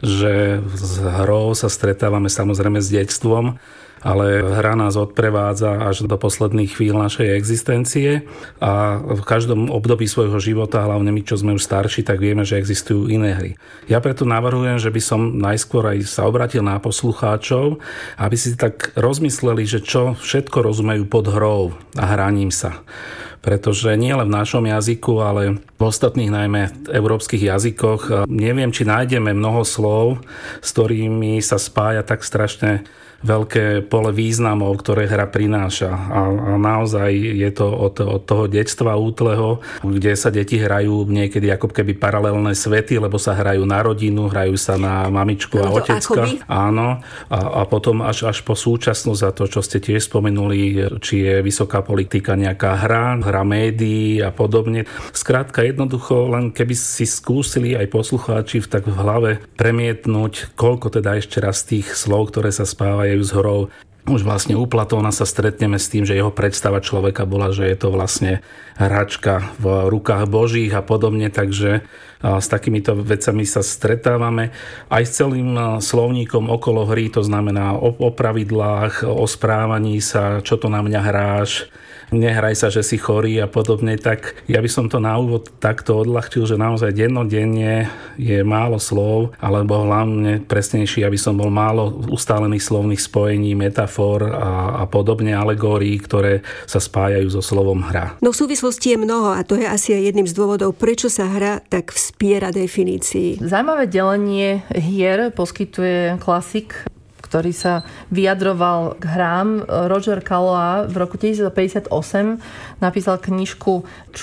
že s hrou sa stretávame samozrejme s detstvom, ale hra nás odprevádza až do posledných chvíľ našej existencie a v každom období svojho života, hlavne my, čo sme už starší, tak vieme, že existujú iné hry. Ja preto navrhujem, že by som najskôr aj sa obratil na poslucháčov, aby si tak rozmysleli, že čo všetko rozumejú pod hrou a hraním sa. Pretože nie len v našom jazyku, ale v ostatných najmä európskych jazykoch neviem, či nájdeme mnoho slov, s ktorými sa spája tak strašne veľké pole významov, ktoré hra prináša. A naozaj je to od toho detstva útleho, kde sa deti hrajú niekedy ako keby paralelné svety, lebo sa hrajú na rodinu, hrajú sa na mamičku a otecka. Áno. A potom až po súčasnosť a to, čo ste tiež spomenuli, či je vysoká politika nejaká hra médií a podobne. Skrátka jednoducho, len keby si skúsili aj poslucháči tak v hlave premietnúť, koľko teda ešte raz tých slov, ktoré sa spávajú s hrou. Už vlastne u Platóna sa stretneme s tým, že jeho predstava človeka bola, že je to vlastne hračka v rukách božích a podobne, takže s takýmito vecami sa stretávame aj s celým slovníkom okolo hry, to znamená o pravidlách, o správaní sa, čo to na mňa hráš, nehraj sa, že si chorý a podobne, tak ja by som to na úvod takto odľahčil, že naozaj dennodenne je málo slov, alebo hlavne presnejšie, aby som bol málo ustálených slovných spojení, metafor a podobne, alegórií, ktoré sa spájajú so slovom hra. No súvislosti je mnoho a to je asi aj jedným z dôvodov, prečo sa hra tak vspiera definícii. Zaujímavé delenie hier poskytuje klasik, ktorý sa vyjadroval k hrám. Roger Caillois v roku 1958 napísal knižku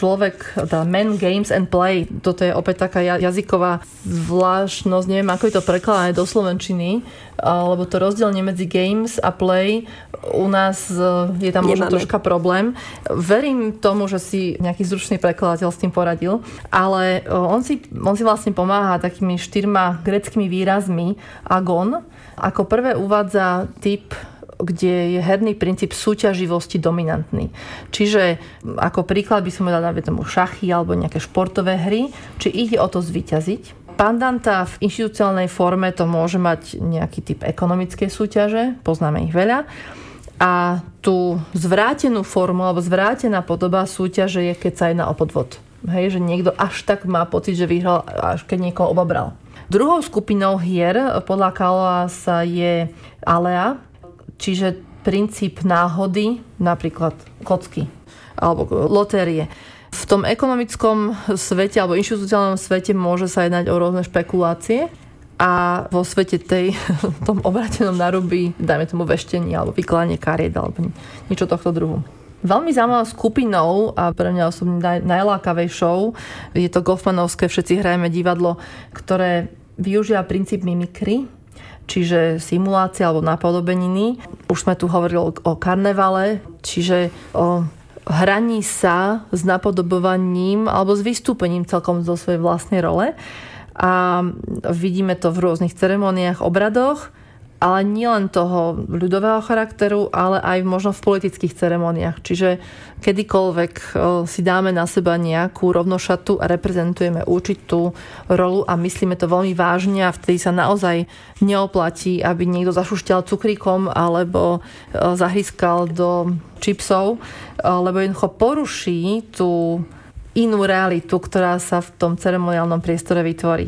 Man, Games and Play. Toto je opäť taká jazyková zvláštnosť, neviem, ako je to prekladané do slovenčiny, lebo to rozdielne medzi games a play u nás je tam možno troška problém. Verím tomu, že si nejaký zručný prekladateľ s tým poradil, ale on si vlastne pomáha takými 4 gréckymi výrazmi. Agon, ako prvé uvádza typ, kde je herný princíp súťaživosti dominantný. Čiže ako príklad by som dala tomu šachy alebo nejaké športové hry, či ide o to zvíťaziť. Pandanta v inštitucionálnej forme to môže mať nejaký typ ekonomickej súťaže, poznáme ich veľa. A tú zvrátenú formu alebo zvrátená podoba súťaže je, keď sa jedná o podvod. Hej, že niekto až tak má pocit, že vyhral, až keď niekoho obabral. Druhou skupinou hier podľa Cailloisa je alea, čiže princíp náhody, napríklad kocky alebo lotérie. V tom ekonomickom svete alebo inštitucionálnom svete môže sa jednať o rôzne špekulácie a vo svete tom obrátenom na ruby, dajme tomu veštenie alebo vykladanie kariet alebo niečo tohto druhu. Veľmi zaujímavou skupinou a pre mňa osobne najlákavejšou je to Goffmanovské Všetci hrajeme divadlo, ktoré využíva princíp mimikry, čiže simulácia alebo napodobeniny. Už sme tu hovorili o karnevale, čiže o hraní sa s napodobovaním alebo s vystúpením celkom zo svojej vlastnej role. A vidíme to v rôznych ceremoniách, obradoch, ale nielen toho ľudového charakteru, ale aj možno v politických ceremoniách. Čiže kedykoľvek si dáme na seba nejakú rovnošatu a reprezentujeme určitú rolu a myslíme to veľmi vážne a vtedy sa naozaj neoplatí, aby niekto zašušťal cukríkom alebo zahryskal do čipsov, lebo jednoducho poruší tú inú realitu, ktorá sa v tom ceremoniálnom priestore vytvorí.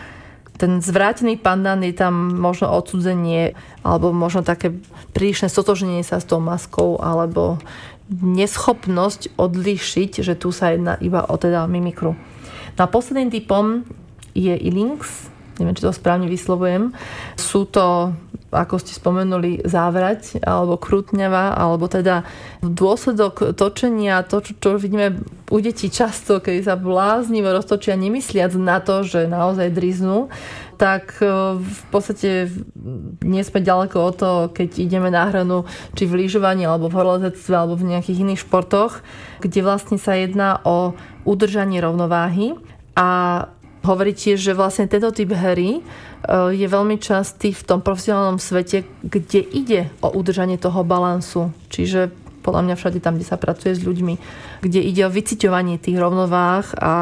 Ten zvrátený pandán je tam možno odsudzenie alebo možno také prílišné stotožnenie sa s tou maskou alebo neschopnosť odlíšiť, že tu sa jedná iba o teda mimikru. No a posledným typom je ilinx, neviem, či to správne vyslovujem. Sú to, ako ste spomenuli, závrať alebo krutňava, alebo teda dôsledok točenia, to, čo vidíme u detí často, keď sa bláznivo roztočia nemysliac na to, že naozaj driznú, tak v podstate nie sme ďaleko od toho, keď ideme na hranu, či v lyžovaní, alebo v horolezectve, alebo v nejakých iných športoch, kde vlastne sa jedná o udržanie rovnováhy. A hovorí tiež, že vlastne tento typ hry je veľmi častý v tom profesionálnom svete, kde ide o udržanie toho balansu. Čiže podľa mňa všade tam, kde sa pracuje s ľuďmi, kde ide o vyciťovanie tých rovnováh a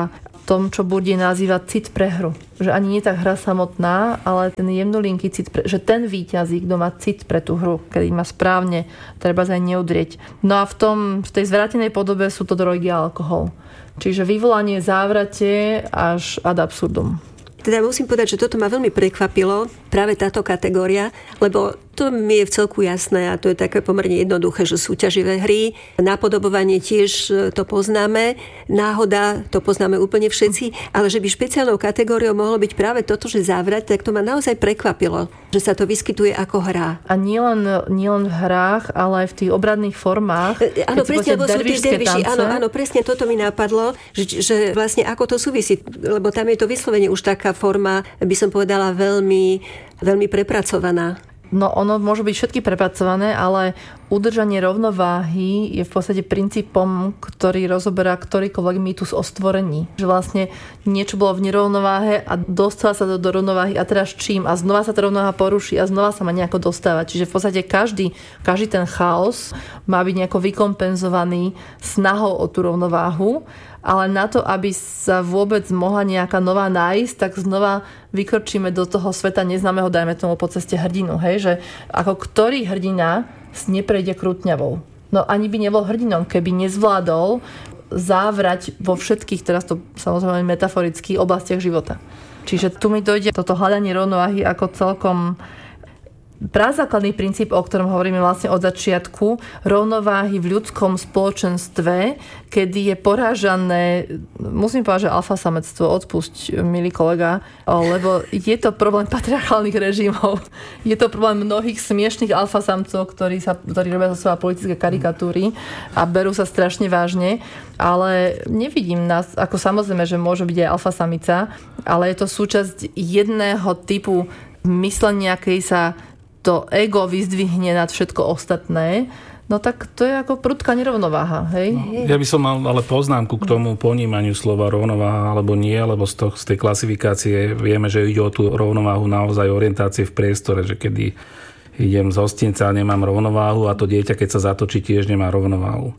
tom, čo Bourdieu nazýva cit pre hru. Že ani nie tak hra samotná, ale ten jemnulinký cit, že ten víťazí, kto má cit pre tú hru, kedy má správne, treba sa aj neudrieť. No a v tej zvrátenej podobe sú to drogy a alkohol. Čiže vyvolanie závrate až ad absurdum. Teda musím povedať, že toto ma veľmi prekvapilo, práve táto kategória, lebo to mi je v celku jasné a to je také pomerne jednoduché, že súťaživé hry, napodobovanie tiež to poznáme, náhoda to poznáme úplne všetci, ale že by špeciálnou kategóriou mohlo byť práve toto, že závrať, tak to ma naozaj prekvapilo, že sa to vyskytuje ako hra. A nielen v hrách, ale aj v tých obradných formách. Áno, presne, lebo sú tie derviši. Áno, presne toto mi napadlo, že vlastne ako to súvisí, lebo tam je to vyslovene už taká forma, by som povedala, veľmi, veľmi prepracovaná. No ono môže byť všetky prepracované, ale udržanie rovnováhy je v podstate princípom, ktorý rozoberá ktorýkoľvek mýtus o stvorení. Že vlastne niečo bolo v nerovnováhe a dostala sa do rovnováhy a teraz čím? A znova sa tá rovnováha poruší a znova sa má nejako dostávať. Čiže v podstate každý ten chaos má byť nejako vykompenzovaný snahou o tú rovnováhu, ale na to, aby sa vôbec mohla nejaká nová nájsť, tak znova vykročíme do toho sveta neznámeho, dajme tomu po ceste hrdinu. Hej? Že ako ktorý hrdina neprejde krútňavou. No ani by nebol hrdinom, keby nezvládol závrať vo všetkých, teraz to samozrejme metaforicky, oblastiach života. Čiže tu mi dojde toto hľadanie rovnováhy ako celkom prazákladný princíp, o ktorom hovoríme vlastne od začiatku, rovnováhy v ľudskom spoločenstve, kedy je porážané, musím povedať, že alfasamectvo, odpusť, milý kolega, lebo je to problém patriarchálnych režimov. Je to problém mnohých smiešných alfasamcov, ktorí robia zo seba politické karikatúry a berú sa strašne vážne, ale nevidím nás, ako samozrejme, že môže byť aj alfasamica, ale je to súčasť jedného typu myslenia, keď sa to ego vyzdvihne nad všetko ostatné, no tak to je ako prudká nerovnováha, hej? No, ja by som mal ale poznámku k tomu ponímaniu slova rovnováha alebo nie, lebo z tej klasifikácie vieme, že ide o tú rovnováhu naozaj orientácie v priestore, že kedy idem z hostinca a nemám rovnováhu a to dieťa, keď sa zatočí, tiež nemá rovnováhu.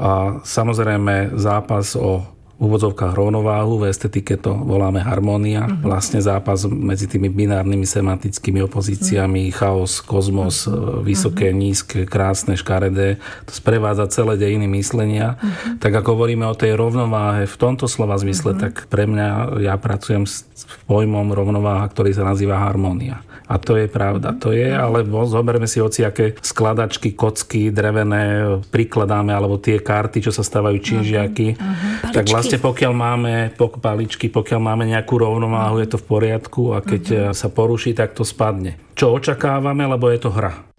A samozrejme zápas o v úvodzovkách rovnováhu, v estetike to voláme harmónia. Vlastne zápas medzi tými binárnymi semantickými opozíciami, chaos, kozmos, vysoké, nízke, krásne, škaredé. To sprevádza celé dejiny myslenia. Tak ako hovoríme o tej rovnováhe v tomto slova zmysle, tak pre mňa, ja pracujem s pojmom rovnováha, ktorý sa nazýva harmónia. A to je pravda. To je, ale zoberme si hociaké skladačky, kocky, drevené, prikladáme, alebo tie karty, čo sa stávajú činžiaky. Tak vlastne pokiaľ máme nejakú rovnováhu, je to v poriadku a keď sa poruší, tak to spadne. Čo očakávame, lebo je to hra.